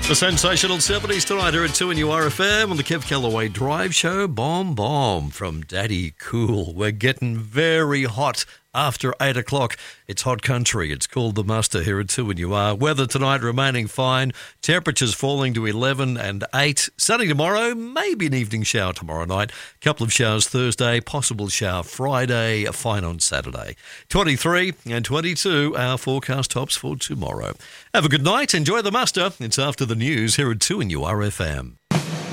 The sensational 70s tonight here at 2 and URFM on the Kev Callaway Drive Show. Bomb from Daddy Cool. We're getting very hot after 8 o'clock. It's hot country. It's called The Muster here at 2 and UR. Weather tonight remaining fine. Temperatures falling to 11 and 8. Sunny tomorrow. Maybe an evening shower tomorrow night. Couple of showers Thursday. Possible shower Friday. Fine on Saturday. 23 and 22 our forecast tops for tomorrow. Have a good night. Enjoy The Muster. It's after the news here at 2 and URFM.